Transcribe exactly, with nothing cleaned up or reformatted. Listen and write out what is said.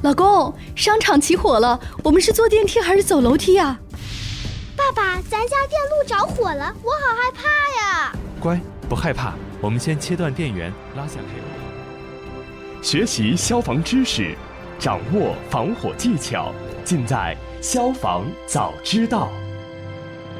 老公，商场起火了，我们是坐电梯还是走楼梯呀？ 爸爸，咱家电路着火了，我好害怕呀！ 乖，不害怕，我们先切断电源，拉下开关。 学习消防知识，掌握防火技巧，尽在消防早知道。